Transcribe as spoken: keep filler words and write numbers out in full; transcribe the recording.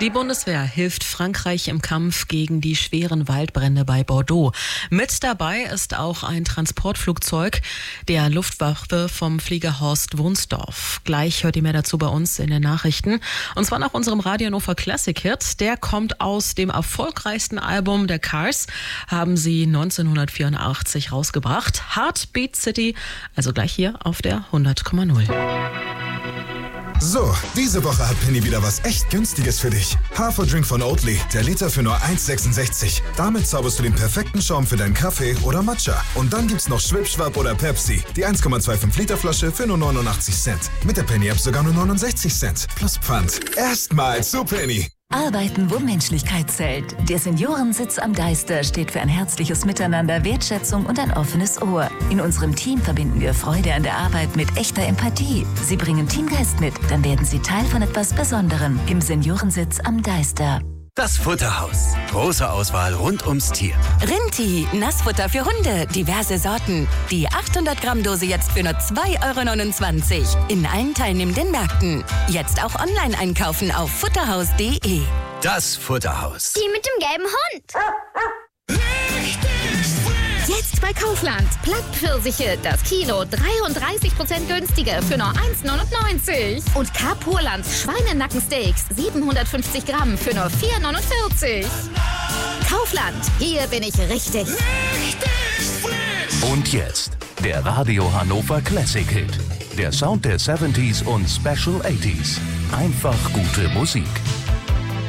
Die Bundeswehr hilft Frankreich im Kampf gegen die schweren Waldbrände bei Bordeaux. Mit dabei ist auch ein Transportflugzeug der Luftwaffe vom Flieger Horst Wunsdorf. Gleich hört ihr mehr dazu bei uns in den Nachrichten. Und zwar nach unserem Radio Hannover Classic Hit. Der kommt aus dem erfolgreichsten Album der Cars. Haben sie neunzehnhundertvierundachtzig rausgebracht. Heartbeat City, also gleich hier auf der hundert Komma null. So, diese Woche hat Penny wieder was echt Günstiges für dich. Haferdrink von Oatly, der Liter für nur eins Komma sechsundsechzig. Damit zauberst du den perfekten Schaum für deinen Kaffee oder Matcha. Und dann gibt's noch Schwipschwapp oder Pepsi, die eins Komma fünfundzwanzig Liter Flasche für nur neunundachtzig Cent. Mit der Penny-App sogar nur neunundsechzig Cent. Plus Pfand. Erstmal zu Penny. Arbeiten, wo Menschlichkeit zählt. Der Seniorensitz am Deister steht für ein herzliches Miteinander, Wertschätzung und ein offenes Ohr. In unserem Team verbinden wir Freude an der Arbeit mit echter Empathie. Sie bringen Teamgeist mit, dann werden Sie Teil von etwas Besonderem. Im Seniorensitz am Deister. Das Futterhaus. Große Auswahl rund ums Tier. Rinti, Nassfutter für Hunde, diverse Sorten. Die achthundert Gramm Dose jetzt für nur zwei Euro neunundzwanzig. In allen teilnehmenden Märkten. Jetzt auch online einkaufen auf futterhaus punkt de. Das Futterhaus. Die mit dem gelben Hund. Jetzt bei Kaufland. Plattpfirsiche, das Kilo dreiunddreißig Prozent günstiger für nur eins neunundneunzig. Und Carpurland Schweinenackensteaks siebenhundertfünfzig Gramm für nur vier neunundvierzig. Kaufland, hier bin ich richtig. Richtig frisch. Und jetzt der Radio Hannover Classic Hit. Der Sound der siebziger und Special achtziger. Einfach gute Musik.